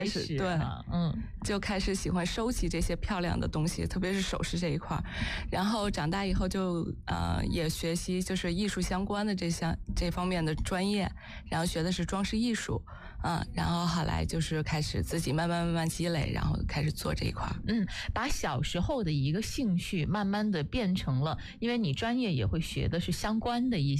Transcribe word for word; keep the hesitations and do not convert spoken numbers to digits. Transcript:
始对，嗯，就开始喜欢收集这些漂亮的东西，特别是首饰这一块。然后长大以后就呃也学习就是艺术相关的这项这方面的专业，然后学的是装饰艺术，嗯，然后后来就是开始自己慢慢慢慢积累，然后开始做这一块。 嗯，把小时候的一个兴趣慢慢的变成了，因为你专业也会学的是相关的一